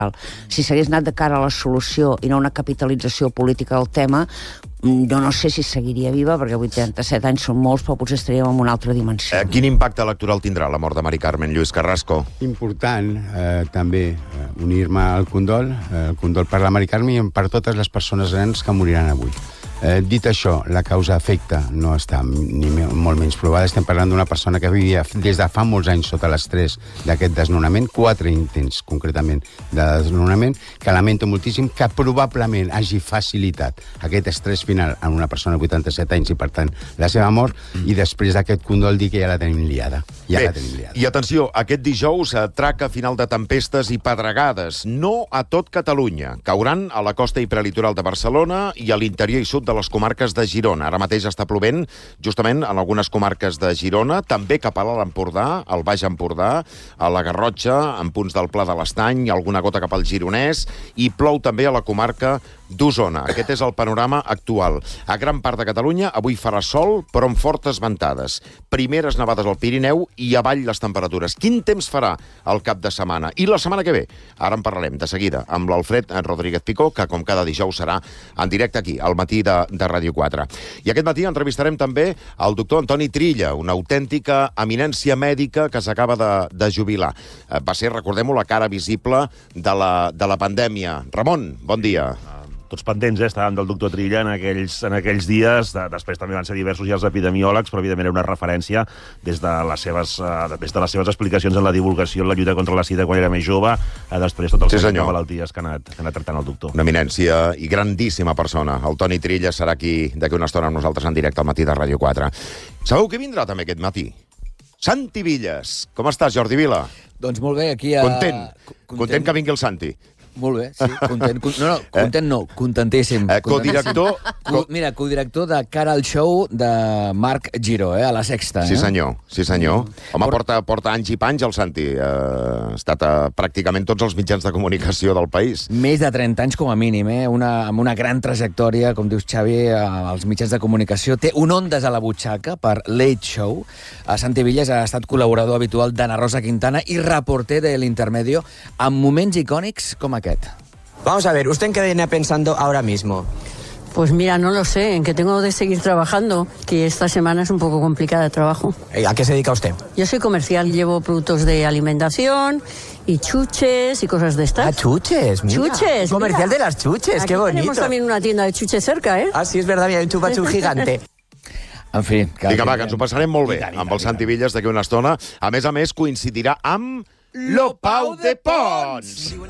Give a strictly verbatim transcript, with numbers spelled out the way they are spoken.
Si s'hagués anat de cara a la solució i no una capitalització política del tema, jo no sé si seguiria viva, perquè vuitanta-set anys són molts, però potser estaríem en una altra dimensió. Eh, quin impacte electoral tindrà la mort de Mari Carmen, Lluís Carrasco? Important, eh, també, eh, unir-me al condol, eh, el condol per la Mari Carmen i per totes les persones grans que moriran avui. Eh, dit això, la causa-efecte no està ni molt menys provada. Estem parlant d'una persona que vivia des de fa molts anys sota l'estrès d'aquest desnonament, quatre intents concretament de desnonament, que lamento moltíssim que probablement hagi facilitat aquest estrès final en una persona de vuitanta-set anys i, per tant, la seva mort, mm. i després d'aquest condol dir que ja la tenim liada. Ja Bé, la tenim liada. I atenció, aquest dijous atraca final de tempestes i pedregades. No a tot Catalunya. Cauran a la costa i prelitoral de Barcelona i a l'interior i sud de de les comarques de Girona. Ara mateix està plovent justament en algunes comarques de Girona, també cap a l'Alt Empordà, al Baix Empordà, a la Garrotxa, en punts del Pla de l'Estany, alguna gota cap al Gironès, i plou també a la comarca d'Osona. Aquest és el panorama actual. A gran part de Catalunya avui farà sol, però amb fortes ventades. Primeres nevades al Pirineu i avall les temperatures. Quin temps farà el cap de setmana? I la setmana que ve? Ara en parlarem de seguida amb l'Alfred Rodríguez Picó, que com cada dijous serà en directe aquí, al matí de, de Ràdio quatre. I aquest matí entrevistarem també el doctor Antoni Trilla, una autèntica eminència mèdica que s'acaba de, de jubilar. Va ser, recordem-ho, la cara visible de la, de la pandèmia. Ramon, bon dia. Tots pendents, eh, estàvem del doctor Trilla en aquells, en aquells dies. De, després també van ser diversos ja els epidemiòlegs, però evidentment era una referència des de les seves, uh, des de les seves explicacions en la divulgació, en la lluita contra la sida quan era més jove, uh, després tot el sí, de malalties que ha, anat, que ha anat tractant el doctor. Una eminència i grandíssima persona. El Toni Trilla serà aquí d'aquí una estona amb nosaltres en directe al matí de Ràdio quatre. Sabeu què vindrà també aquest matí? Santi Villas. Com estàs, Jordi Vila? Doncs molt bé, aquí... A... Content. Content. Content que vingui el Santi. Molt bé, sí, content. No, no, content no, contentíssim. Eh, codirector... Co Mira, codirector de Cara al Show de Marc Giró, eh, a la Sexta. Sí, eh? senyor, sí, senyor. Home, porta, porta anys i panys el Santi. Eh, ha estat a pràcticament tots els mitjans de comunicació del país. Més de trenta anys com a mínim, eh? Una, amb una gran trajectòria, com dius, Xavi, als mitjans de comunicació. Té un Ondes a la butxaca per Late Show. A Santi Villas ha estat col·laborador habitual d'Ana Rosa Quintana i reporter de l'Intermedio amb moments icònics com aquest. Vamos a ver, ¿usted en qué viene pensando ahora mismo? Pues mira, no lo sé, en que tengo de seguir trabajando, que esta semana es un poco complicada de trabajo. ¿A qué se dedica usted? Yo soy comercial, llevo productos de alimentación y chuches y cosas de estas. Ah, chuches, mira. Chuches, comercial mira. de las chuches, Aquí qué bonito. tenemos también una tienda de chuches cerca, ¿eh? Ah, sí, es verdad, mira, un chupachu gigante. En fi... Vinga, va, que ens ho passarem molt bé amb el Santi Villas d'aquí una estona. A més a més, coincidirà amb Lo Pau de Pons.